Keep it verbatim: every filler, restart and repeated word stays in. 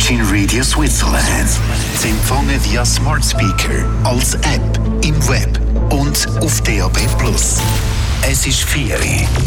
Virgin Radio Switzerland. Sie empfangen via Smart Speaker, als App, im Web und auf D A B plus. Es ist vier Uhr.